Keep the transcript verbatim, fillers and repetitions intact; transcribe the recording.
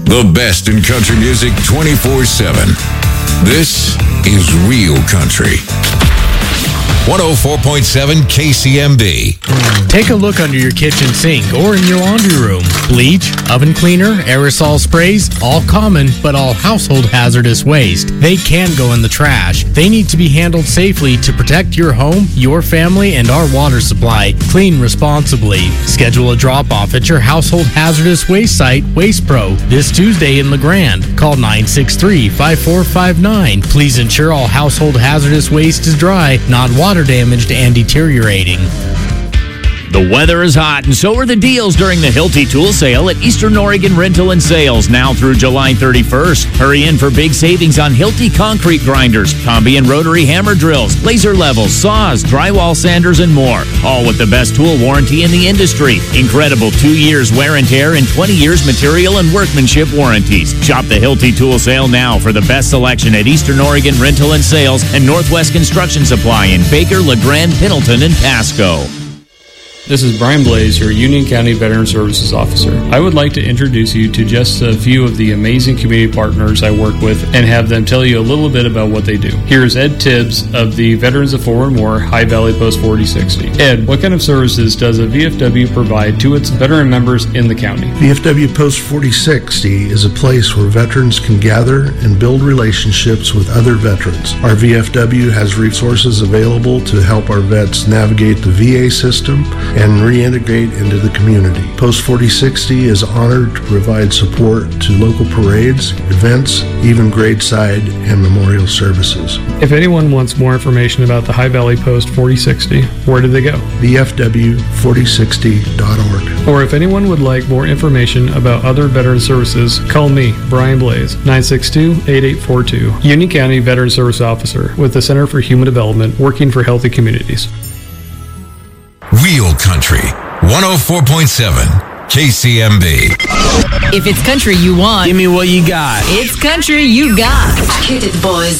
The best in country music twenty-four seven. This is Real Country. one oh four point seven K C M B. Take a look under your kitchen sink or in your laundry room. Bleach, oven cleaner, aerosol sprays, all common but all household hazardous waste. They can go in the trash. They need to be handled safely to protect your home, your family, and our water supply. Clean responsibly. Schedule a drop-off at your household hazardous waste site, Waste Pro, this Tuesday in LeGrand. Call nine six three, five four five nine. Please ensure all household hazardous waste is dry, not water damaged and deteriorating. The weather is hot, and so are the deals during the Hilti Tool Sale at Eastern Oregon Rental and Sales, now through July thirty-first. Hurry in for big savings on Hilti concrete grinders, combi and rotary hammer drills, laser levels, saws, drywall sanders, and more. All with the best tool warranty in the industry. Incredible two years wear and tear and twenty years material and workmanship warranties. Shop the Hilti Tool Sale now for the best selection at Eastern Oregon Rental and Sales and Northwest Construction Supply in Baker, LeGrand, Pendleton, and Pasco. This is Brian Blaze, your Union County Veteran Services Officer. I would like to introduce you to just a few of the amazing community partners I work with and have them tell you a little bit about what they do. Here's Ed Tibbs of the Veterans of Foreign War High Valley Post forty sixty. Ed, what kind of services does a V F W provide to its veteran members in the county? V F W Post forty sixty is a place where veterans can gather and build relationships with other veterans. Our V F W has resources available to help our vets navigate the V A system and reintegrate into the community. Post forty sixty is honored to provide support to local parades, events, even graveside and memorial services. If anyone wants more information about the High Valley Post forty sixty, where do they go? V F W forty sixty dot org. Or if anyone would like more information about other veteran services, call me, Brian Blaze, nine six two, eight eight four two. Union County Veteran Service Officer with the Center for Human Development, working for healthy communities. Real Country, one oh four point seven K C M B. If it's country you want, Give me what you got. it's country you got. Hit it, boys.